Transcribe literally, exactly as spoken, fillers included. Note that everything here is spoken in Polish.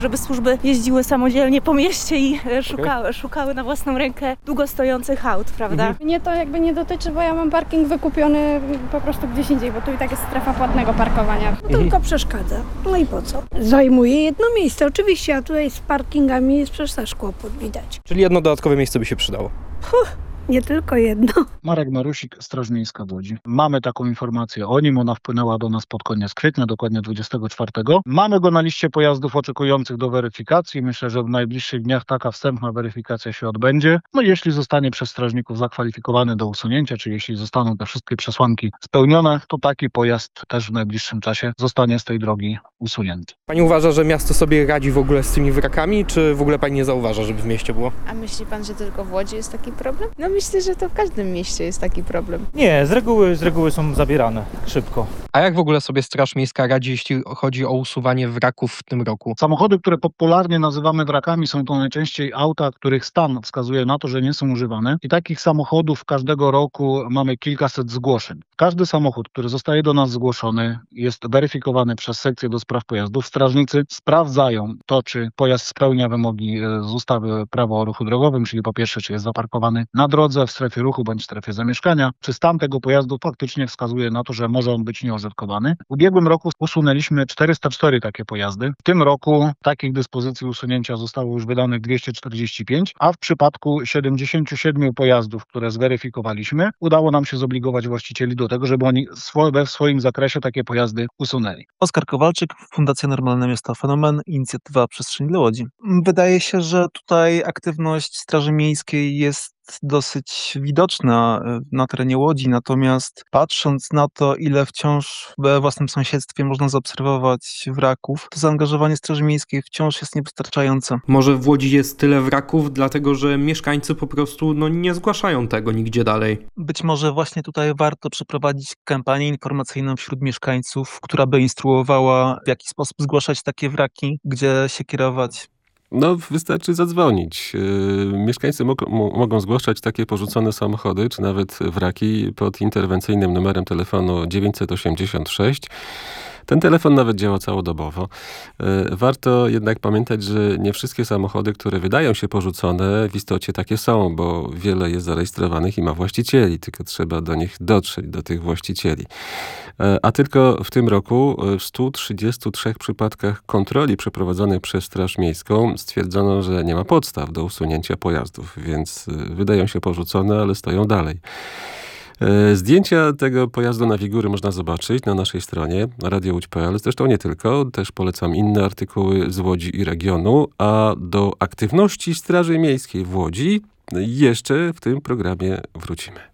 żeby służby jeździły samodzielnie po mieście i e, szukały, okay. szukały na własną rękę długo stojących aut, prawda? Mhm. Mnie to jakby nie dotyczy, bo ja mam parking wykupiony po prostu gdzieś indziej, bo tu i tak jest strefa płatnego parkowania. Mhm. Tylko przeszkadza. No i po co? Zajmuje jedno miejsce, oczywiście, a tutaj z parkingami jest przecież też kłopot, widać. Czyli jedno dodatkowe miejsce by się przydało. Puh. Nie tylko jedno. Marek Marusik, Straż Miejska w Łodzi. Mamy taką informację o nim, ona wpłynęła do nas pod koniec kwietnia, dokładnie dwudziestego czwartego. Mamy go na liście pojazdów oczekujących do weryfikacji. Myślę, że w najbliższych dniach taka wstępna weryfikacja się odbędzie. No jeśli zostanie przez strażników zakwalifikowany do usunięcia, czy jeśli zostaną te wszystkie przesłanki spełnione, to taki pojazd też w najbliższym czasie zostanie z tej drogi usunięty. Pani uważa, że miasto sobie radzi w ogóle z tymi wrakami, czy w ogóle pani nie zauważa, żeby w mieście było? A myśli pan, że tylko w Łodzi jest taki problem? No myślę, że to w każdym mieście jest taki problem. Nie, z reguły, z reguły są zabierane szybko. A jak w ogóle sobie Straż Miejska radzi, jeśli chodzi o usuwanie wraków w tym roku? Samochody, które popularnie nazywamy wrakami, są to najczęściej auta, których stan wskazuje na to, że nie są używane. I takich samochodów każdego roku mamy kilkaset zgłoszeń. Każdy samochód, który zostaje do nas zgłoszony, jest weryfikowany przez sekcję do spraw pojazdów. Strażnicy sprawdzają to, czy pojazd spełnia wymogi z ustawy Prawo o ruchu drogowym, czyli po pierwsze, czy jest zaparkowany na drodze, w strefie ruchu bądź w strefie zamieszkania, czy stan tego pojazdu faktycznie wskazuje na to, że może on być nieużytkowany. W ubiegłym roku usunęliśmy czterysta cztery takie pojazdy. W tym roku takich dyspozycji usunięcia zostało już wydanych dwieście czterdzieści pięć, a w przypadku siedemdziesięciu siedmiu pojazdów, które zweryfikowaliśmy, udało nam się zobligować właścicieli do tego, żeby oni we w swoim zakresie takie pojazdy usunęli. Oskar Kowalczyk, Fundacja Normalne Miasto Fenomen, inicjatywa Przestrzeń dla Łodzi. Wydaje się, że tutaj aktywność Straży Miejskiej jest dosyć widoczna na terenie Łodzi, natomiast patrząc na to, ile wciąż we własnym sąsiedztwie można zaobserwować wraków, to zaangażowanie Straży Miejskiej wciąż jest niewystarczające. Może w Łodzi jest tyle wraków, dlatego że mieszkańcy po prostu no, nie zgłaszają tego nigdzie dalej. Być może właśnie tutaj warto przeprowadzić kampanię informacyjną wśród mieszkańców, która by instruowała, w jaki sposób zgłaszać takie wraki, gdzie się kierować. No, wystarczy zadzwonić. Yy, mieszkańcy mog- m- mogą zgłaszać takie porzucone samochody, czy nawet wraki pod interwencyjnym numerem telefonu dziewięćset osiemdziesiąt sześć. Ten telefon nawet działa całodobowo. Warto jednak pamiętać, że nie wszystkie samochody, które wydają się porzucone, w istocie takie są, bo wiele jest zarejestrowanych i ma właścicieli, tylko trzeba do nich dotrzeć, do tych właścicieli. A tylko w tym roku w stu trzydziestu trzech przypadkach kontroli przeprowadzonych przez Straż Miejską stwierdzono, że nie ma podstaw do usunięcia pojazdów, więc wydają się porzucone, ale stoją dalej. Zdjęcia tego pojazdu na Wigury można zobaczyć na naszej stronie radio łódź kropka p l. Zresztą nie tylko, też polecam inne artykuły z Łodzi i regionu, a do aktywności Straży Miejskiej w Łodzi jeszcze w tym programie wrócimy.